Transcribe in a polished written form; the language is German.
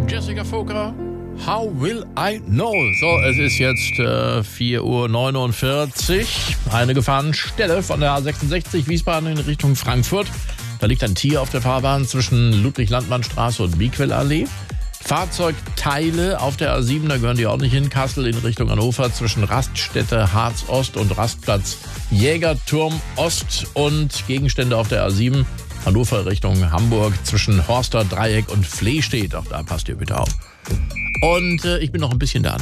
Jessica Fokker, How Will I Know? So, es ist jetzt 4:49 Uhr. Eine Gefahrenstelle von der A66 Wiesbaden in Richtung Frankfurt. Da liegt ein Tier auf der Fahrbahn zwischen Ludwig-Landmann-Straße und Biequell-Allee. Fahrzeugteile auf der A7, da gehören die auch nicht hin. Kassel in Richtung Hannover zwischen Raststätte Harz-Ost und Rastplatz Jägerturm Ost. Und Gegenstände auf der A7, Hannover Richtung Hamburg zwischen Horster Dreieck und Flehstedt. Auch da passt ihr bitte auf. Und ich bin noch ein bisschen da.